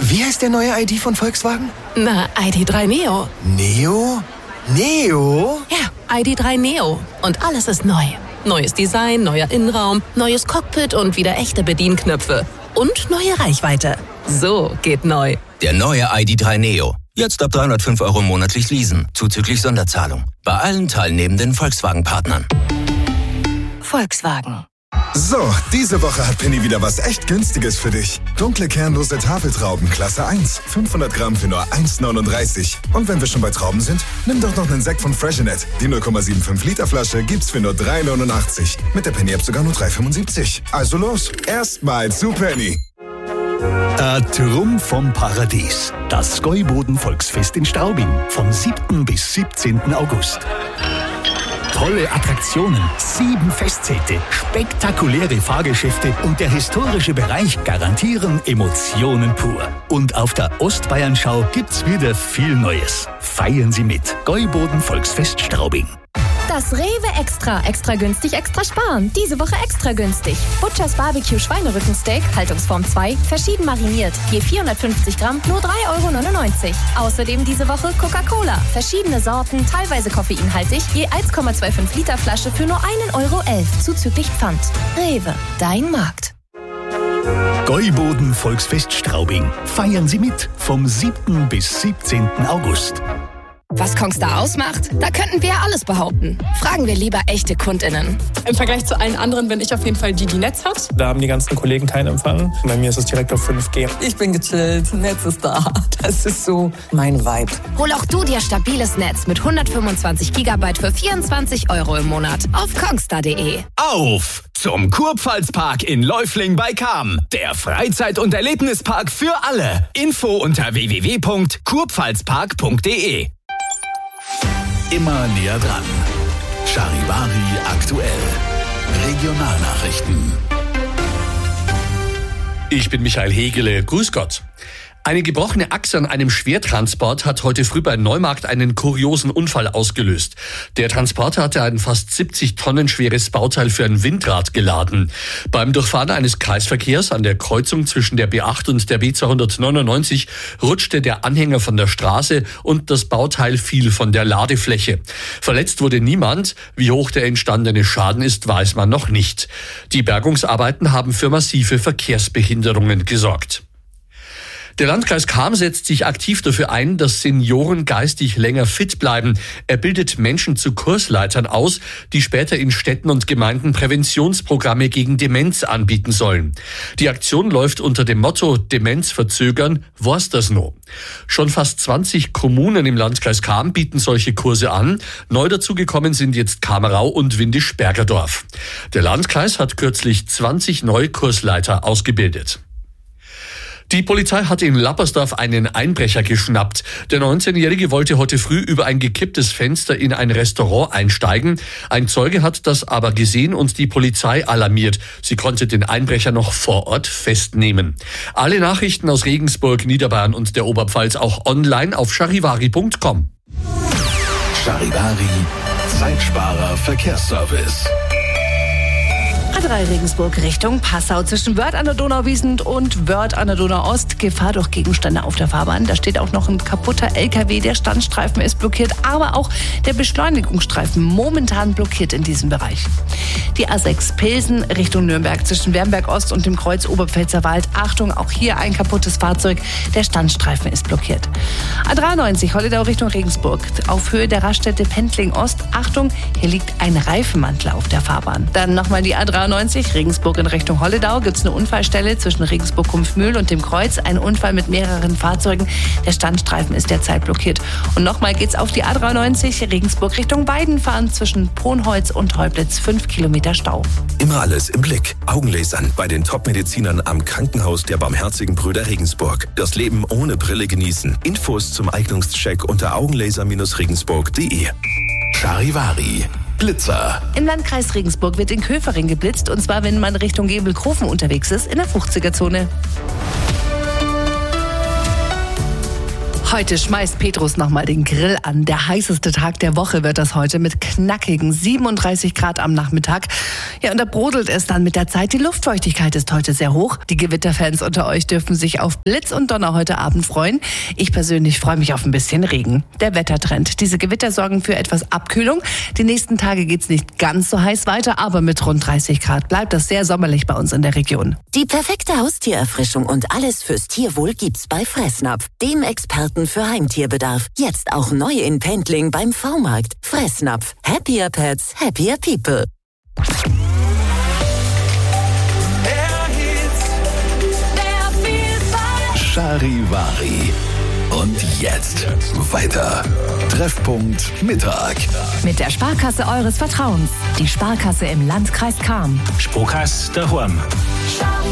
Wie heißt der neue ID von Volkswagen? Na, ID.3 Neo. Neo? Neo? Ja, ID.3 Neo. Und alles ist neu. Neues Design, neuer Innenraum, neues Cockpit und wieder echte Bedienknöpfe. Und neue Reichweite. So geht neu. Der neue ID.3 Neo. Jetzt ab 305 € monatlich leasen, zuzüglich Sonderzahlung. Bei allen teilnehmenden Volkswagen-Partnern. Volkswagen. So, diese Woche hat Penny wieder was echt Günstiges für dich. Dunkle kernlose Tafeltrauben Klasse 1. 500 Gramm für nur 1,39. Und wenn wir schon bei Trauben sind, nimm doch noch einen Sekt von Freshenet. Die 0,75 Liter Flasche gibt's für nur 3,89. Mit der Penny-App sogar nur 3,75. Also los, erstmal zu Penny. Trumm vom Paradies. Das Skeuboden-Volksfest in Straubing. Vom 7. bis 17. August. Tolle Attraktionen, 7 Festzelte, spektakuläre Fahrgeschäfte und der historische Bereich garantieren Emotionen pur. Und auf der Ostbayernschau gibt's wieder viel Neues. Feiern Sie mit. Skeuboden Volksfest Straubing. Das Rewe Extra. Extra günstig, extra sparen. Diese Woche extra günstig. Butchers Barbecue Schweinerückensteak, Haltungsform 2, verschieden mariniert. Je 450 Gramm, nur 3,99 €. Außerdem diese Woche Coca-Cola. Verschiedene Sorten, teilweise koffeinhaltig, je 1,25 Liter Flasche für nur 1,11 € zuzüglich Pfand. Rewe, dein Markt. Skeuboden Volksfest Straubing. Feiern Sie mit vom 7. bis 17. August. Was Kongstar ausmacht? Da könnten wir ja alles behaupten. Fragen wir lieber echte KundInnen. Im Vergleich zu allen anderen bin ich auf jeden Fall die Netz hat. Da haben die ganzen Kollegen keinen Empfang. Bei mir ist es direkt auf 5G. Ich bin gechillt, Netz ist da. Das ist so mein Vibe. Hol auch du dir stabiles Netz mit 125 GB für 24 € im Monat auf kongstar.de. Auf zum Kurpfalzpark in Läufling bei Cham. Der Freizeit- und Erlebnispark für alle. Info unter www.kurpfalzpark.de. Immer näher dran. Charivari aktuell. Regionalnachrichten. Ich bin Michael Hegele. Grüß Gott. Eine gebrochene Achse an einem Schwertransport hat heute früh bei Neumarkt einen kuriosen Unfall ausgelöst. Der Transporter hatte ein fast 70 Tonnen schweres Bauteil für ein Windrad geladen. Beim Durchfahren eines Kreisverkehrs an der Kreuzung zwischen der B8 und der B299 rutschte der Anhänger von der Straße und das Bauteil fiel von der Ladefläche. Verletzt wurde niemand. Wie hoch der entstandene Schaden ist, weiß man noch nicht. Die Bergungsarbeiten haben für massive Verkehrsbehinderungen gesorgt. Der Landkreis Cham setzt sich aktiv dafür ein, dass Senioren geistig länger fit bleiben. Er bildet Menschen zu Kursleitern aus, die später in Städten und Gemeinden Präventionsprogramme gegen Demenz anbieten sollen. Die Aktion läuft unter dem Motto Demenz verzögern, war's das no? Schon fast 20 Kommunen im Landkreis Cham bieten solche Kurse an. Neu dazugekommen sind jetzt Kamerau und Windisch-Bergerdorf. Der Landkreis hat kürzlich 20 neue Kursleiter ausgebildet. Die Polizei hat in Lappersdorf einen Einbrecher geschnappt. Der 19-Jährige wollte heute früh über ein gekipptes Fenster in ein Restaurant einsteigen. Ein Zeuge hat das aber gesehen und die Polizei alarmiert. Sie konnte den Einbrecher noch vor Ort festnehmen. Alle Nachrichten aus Regensburg, Niederbayern und der Oberpfalz auch online auf charivari.com. Charivari, Zeitsparer Verkehrsservice. A3 Regensburg Richtung Passau zwischen Wörth an der Donauwiesn und Wörth an der Donauost. Gefahr durch Gegenstände auf der Fahrbahn. Da steht auch noch ein kaputter LKW. Der Standstreifen ist blockiert, aber auch der Beschleunigungsstreifen momentan blockiert in diesem Bereich. Die A6 Pilsen Richtung Nürnberg zwischen Wernberg Ost und dem Kreuz Oberpfälzer Wald. Achtung, auch hier ein kaputtes Fahrzeug. Der Standstreifen ist blockiert. A93 Holledau Richtung Regensburg auf Höhe der Raststätte Pendling Ost. Achtung, hier liegt ein Reifenmantel auf der Fahrbahn. Dann nochmal die A93 Regensburg in Richtung Holledau gibt es eine Unfallstelle zwischen Regensburg-Kumpfmühl und dem Kreuz. Ein Unfall mit mehreren Fahrzeugen. Der Standstreifen ist derzeit blockiert. Und nochmal geht's auf die A93 Regensburg Richtung Weidenfahren zwischen Ponholz und Heublitz. 5 Kilometer Stau. Immer alles im Blick. Augenlasern bei den Top-Medizinern am Krankenhaus der Barmherzigen Brüder Regensburg. Das Leben ohne Brille genießen. Infos zum Eignungscheck unter augenlaser-regensburg.de. Charivari. Blitzer. Im Landkreis Regensburg wird in Köfering geblitzt, und zwar, wenn man Richtung Gebelkrofen unterwegs ist, in der 50er-Zone. Heute schmeißt Petrus nochmal den Grill an. Der heißeste Tag der Woche wird das heute mit knackigen 37 Grad am Nachmittag. Ja, und da brodelt es dann mit der Zeit. Die Luftfeuchtigkeit ist heute sehr hoch. Die Gewitterfans unter euch dürfen sich auf Blitz und Donner heute Abend freuen. Ich persönlich freue mich auf ein bisschen Regen. Der Wettertrend. Diese Gewitter sorgen für etwas Abkühlung. Die nächsten Tage geht's nicht ganz so heiß weiter, aber mit rund 30 Grad bleibt das sehr sommerlich bei uns in der Region. Die perfekte Haustiererfrischung und alles fürs Tierwohl gibt's bei Fressnapf, dem Experten für Heimtierbedarf. Jetzt auch neu in Pendling beim V-Markt. Fressnapf. Happier Pets, happier people. Charivari. Und jetzt weiter. Treffpunkt Mittag. Mit der Sparkasse eures Vertrauens. Die Sparkasse im Landkreis Cham. Sparkasse daheim.